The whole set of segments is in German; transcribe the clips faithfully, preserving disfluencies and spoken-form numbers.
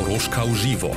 Koroška v živo.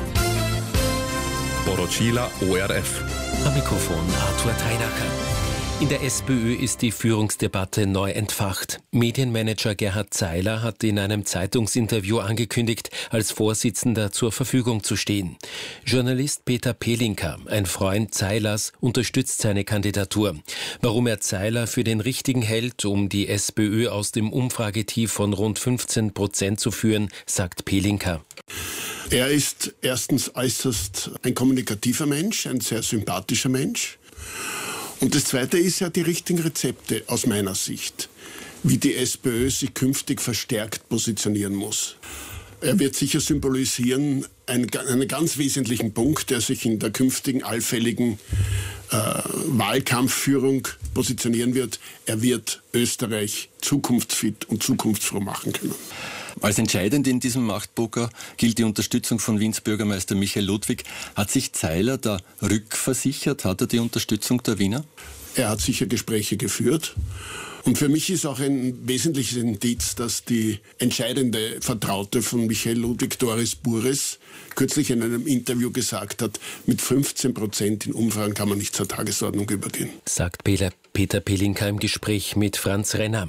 Poročila O R F. Am Mikrofon Arthur Teinacher. In der SPÖ ist die Führungsdebatte neu entfacht. Medienmanager Gerhard Zeiler hat in einem Zeitungsinterview angekündigt, als Vorsitzender zur Verfügung zu stehen. Journalist Peter Pelinka, ein Freund Zeilers, unterstützt seine Kandidatur. Warum er Zeiler für den Richtigen hält, um die SPÖ aus dem Umfragetief von rund fünfzehn Prozent zu führen, sagt Pelinka. Er ist erstens äußerst ein kommunikativer Mensch, ein sehr sympathischer Mensch. Und das Zweite ist ja die richtigen Rezepte aus meiner Sicht, wie die SPÖ sich künftig verstärkt positionieren muss. Er wird sicher symbolisieren einen, einen ganz wesentlichen Punkt, der sich in der künftigen allfälligen äh, Wahlkampfführung positionieren wird. Er wird Österreich zukunftsfit und zukunftsfroh machen können. Als entscheidend in diesem Machtpoker gilt die Unterstützung von Wiens Bürgermeister Michael Ludwig. Hat sich Zeiler da rückversichert? Hat er die Unterstützung der Wiener? Er hat sicher Gespräche geführt. Und für mich ist auch ein wesentliches Indiz, dass die entscheidende Vertraute von Michael Ludwig, Doris Burres, kürzlich in einem Interview gesagt hat, mit fünfzehn Prozent in Umfragen kann man nicht zur Tagesordnung übergehen. Sagt Peter Pelinka im Gespräch mit Franz Renner.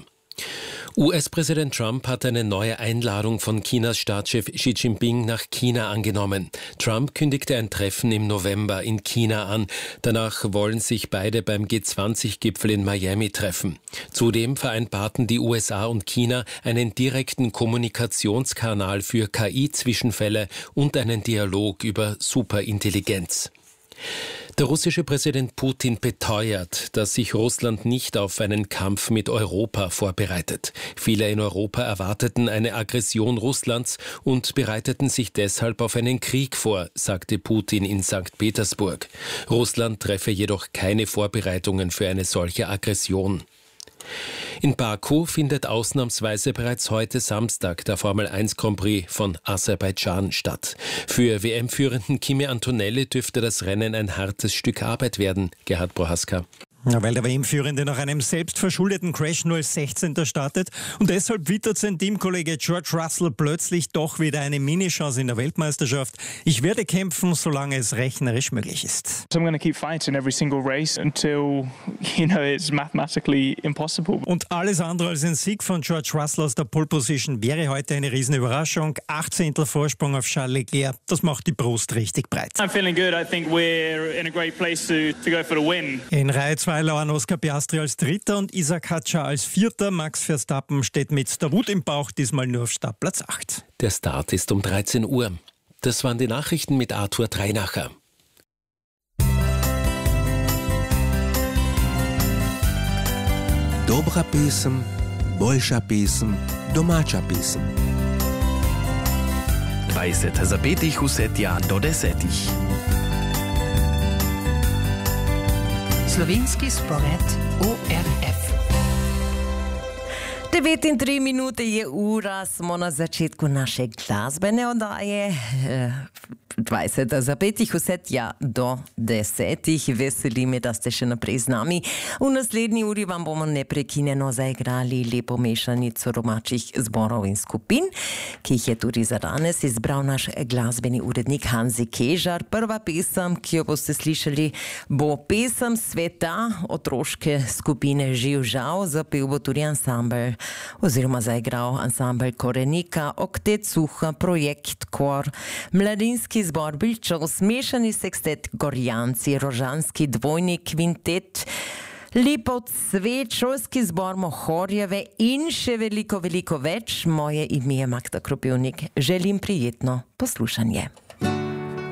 U S-Präsident Trump hat eine neue Einladung von Chinas Staatschef Xi Jinping nach China angenommen. Trump kündigte ein Treffen im November in China an. Danach wollen sich beide beim G zwanzig Gipfel in Miami treffen. Zudem vereinbarten die U S A und China einen direkten Kommunikationskanal für K I-Zwischenfälle und einen Dialog über Superintelligenz. Der russische Präsident Putin beteuert, dass sich Russland nicht auf einen Kampf mit Europa vorbereitet. Viele in Europa erwarteten eine Aggression Russlands und bereiteten sich deshalb auf einen Krieg vor, sagte Putin in Sankt Petersburg. Russland treffe jedoch keine Vorbereitungen für eine solche Aggression. In Baku findet ausnahmsweise bereits heute Samstag der Formel eins Grand Prix von Aserbaidschan statt. Für W M-Führenden Kimi Antonelli dürfte das Rennen ein hartes Stück Arbeit werden. Gerhard Prohaska. Ja, weil der W M-Führende nach einem selbstverschuldeten Crash nur als sechzehnter startet und deshalb wittert sein Teamkollege George Russell plötzlich doch wieder eine Minichance in der Weltmeisterschaft. Ich werde kämpfen, solange es rechnerisch möglich ist. So I'm going to keep fighting every single race until, you know, it's mathematically impossible. Und alles andere als ein Sieg von George Russell aus der Pole Position wäre heute eine Riesenüberraschung. achtzehntel Vorsprung auf Charles Leclerc, das macht die Brust richtig breit. I'm feeling good. I think we're in a great place to, to go for the win. In Reihe zwei lauern Oscar Piastri als Dritter und Isaac Hadjar als Vierter. Max Verstappen steht mit der Wut im Bauch diesmal nur auf Startplatz acht. Der Start ist um dreizehn Uhr. Das waren die Nachrichten mit Arthur Teinacher. Dobra pesem, boljša pesem, domača pesem. dvajset za petih vse tja do desetih. Slovenski spored O R F. devet in tri minute je ura, smo na začetku naše glasbene oddaje. dvajset za petih, vse tja do desetih. Veseli me, da ste še naprej z nami. V naslednji uri vam bomo neprekinjeno zaigrali lepo mešanico domačih zborov in skupin, ki jih je tudi za danes izbral naš glasbeni urednik Hanzi Kežar. Prva pesem, ki jo boste slišali, bo pesem sveta otroške skupine Živ žal. Zapel bo tudi ansambel oziroma zaigral ansambel Korenika, Oktet Suha, Projekt Kor, Mladinski zbor Bilčov, smešani sekstet Gorjanci, Rožanski dvojni kvintet, Lipov cvet, šolski zbor Mohorjeve in še veliko, veliko več. Moje ime je Magda Kropivnik. Želim prijetno poslušanje.